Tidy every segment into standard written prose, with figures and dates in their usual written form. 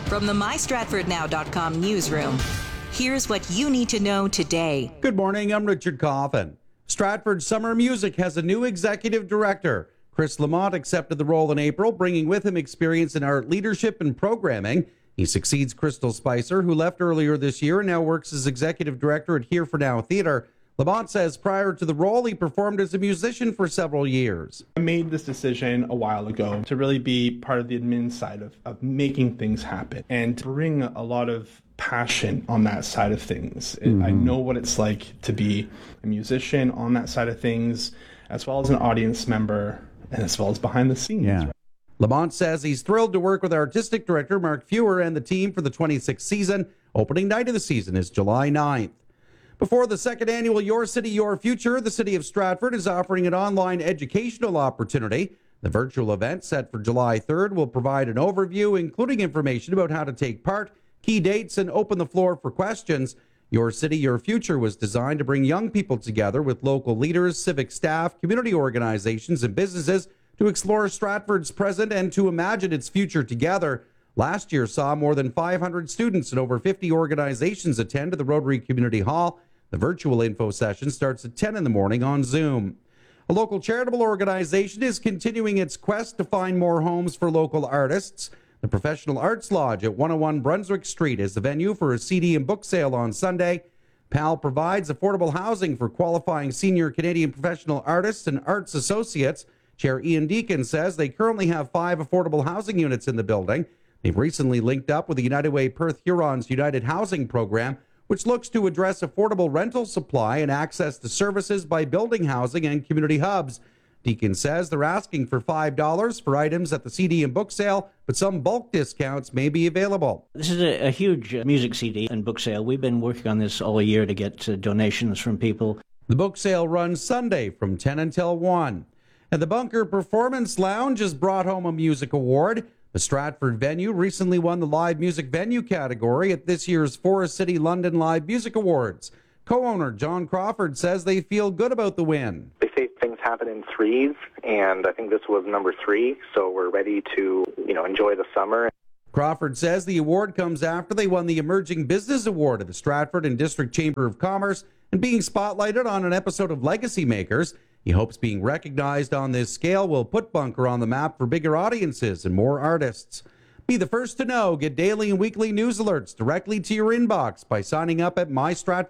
From the MyStratfordNow.com newsroom, here's what you need to know today. Good morning, I'm Richard Coffin. Stratford Summer Music has a new executive director. Chris Lamont accepted the role in April, bringing with him experience in art leadership and programming. He succeeds Crystal Spicer, who left earlier this year and now works as executive director at Here for Now Theatre. Lamont says prior to the role, he performed as a musician for several years. I made this decision a while ago to really be part of the admin side of making things happen and to bring a lot of passion on that side of things. I know what it's like to be a musician on that side of things, as well as an audience member and as well as behind the scenes. Yeah. Lamont says he's thrilled to work with artistic director Mark Fewer and the team for the 26th season. Opening night of the season is July 9th. Before the second annual Your City, Your Future, the City of Stratford is offering an online educational opportunity. The virtual event, set for July 3rd, will provide an overview, including information about how to take part, key dates, and open the floor for questions. Your City, Your Future was designed to bring young people together with local leaders, civic staff, community organizations, and businesses to explore Stratford's present and to imagine its future together. Last year saw more than 500 students and over 50 organizations attend the Rotary Community Hall. The virtual info session starts at 10 in the morning on Zoom. A local charitable organization is continuing its quest to find more homes for local artists. The Professional Arts Lodge at 101 Brunswick Street is the venue for a CD and book sale on Sunday. PAL provides affordable housing for qualifying senior Canadian professional artists and arts associates. Chair Ian Deacon says they currently have 5 affordable housing units in the building. They've recently linked up with the United Way Perth Huron's United Housing Program, which looks to address affordable rental supply and access to services by building housing and community hubs. Deacon says they're asking for $5 for items at the CD and book sale, but some bulk discounts may be available. This is a huge music CD and book sale. We've been working on this all year to get donations from people. The book sale runs Sunday from 10 until 1. And the Bunker Performance Lounge has brought home a music award. The Stratford venue recently won the live music venue category at this year's Forest City London Live Music Awards. Co-owner John Crawford says they feel good about the win. They say things happen in threes, and I think this was number 3, so we're ready to, enjoy the summer. Crawford says the award comes after they won the Emerging Business Award at the Stratford and District Chamber of Commerce and being spotlighted on an episode of Legacy Makers. He hopes being recognized on this scale will put Bunker on the map for bigger audiences and more artists. Be the first to know. Get daily and weekly news alerts directly to your inbox by signing up at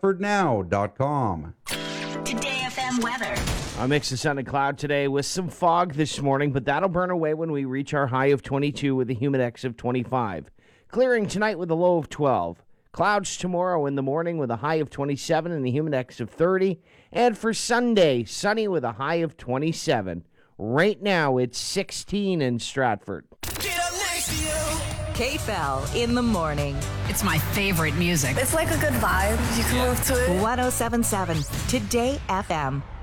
mystratfordnow.com. Today FM weather. A mix of sun and cloud today with some fog this morning, but that'll burn away when we reach our high of 22 with a humidex of 25. Clearing tonight with a low of 12. Clouds tomorrow in the morning with a high of 27 and a humidex of 30. And for Sunday, sunny with a high of 27. Right now, it's 16 in Stratford. Get up next to you. KFL in the morning. It's my favorite music. It's like a good vibe. You can move to it. 1077 Today FM.